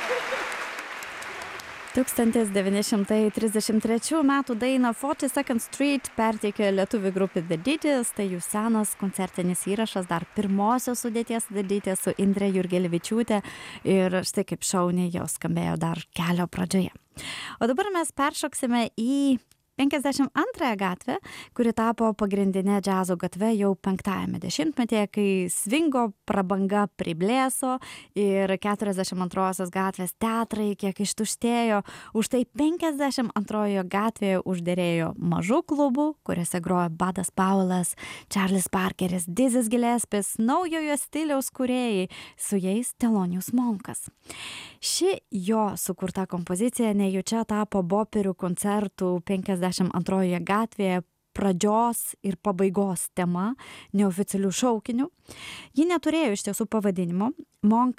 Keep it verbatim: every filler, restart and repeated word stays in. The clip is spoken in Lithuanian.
tūkstantis devyni šimtai trisdešimt trečių metų dainą forty-second Street perteikė lietuvių grupė The Ditties, tai jų senas koncertinis įrašas dar pirmosios sudėties The Ditties su Indre Jurgelevičiūte ir štai kaip šauniai jau skambėjo dar kelio pradžioje. O dabar mes peršoksime į penkiasdešimt antrąją gatvę, kuri tapo pagrindinė džiazo gatve jau penktajame dešimtmetyje, kai svingo prabanga priblėso ir keturiasdešimt antrosios gatvės teatrai kiek ištuštėjo. Už tai penkiasdešimt antrojoje gatvėje užderėjo mažų klubų, kuriuose grojo Budas Powellas, Charles Parkeris, Dizzy Gillespie, naujojo stiliaus kūrėjai, su jais Thelonious Monkas. Ši jo sukurta kompozicija nejučia tapo boperių koncertų penkiasdešimt antrojoje gatvėje pradžios ir pabaigos tema, neoficialių šaukinių. Ji neturėjo iš tiesų pavadinimo. Monkas